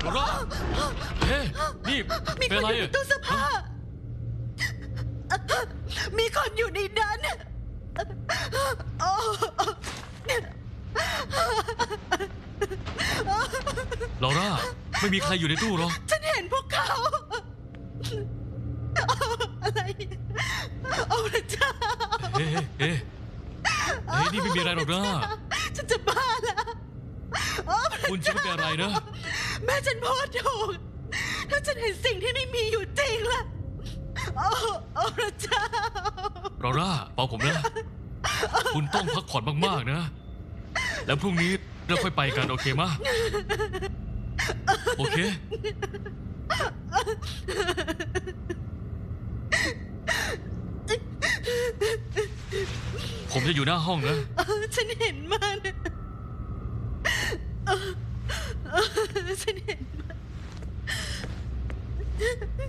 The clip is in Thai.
ล่าเฮ้นี่เป็นอะไรมีคนอยู่ในตู้เสื้อผ้ามีคนอยู่ในนั้นลอร่าไม่มีใครอยู่ในตู้หรอกฉันเห็นพวกเขาอะไรโอ้พระเจ้านี่ไม่มีอะไรหรอกนะฉันจะบ้าแล้วคุณจะไม่เป็นอะไรนะแม่ฉันพูดถูกถ้าฉันเห็นสิ่งที่ไม่มีอยู่จริงล่ะโอ้พระเจ้าลอร่าเปล่าผมนะคุณต้องพักผ่อนมากๆนะแล้วพรุ่งนี้เราค่อยไปกันโอเคมะโอเคผมจะอยู่หน้าห้องนะฉันเห็นมันฉันเห็นมัน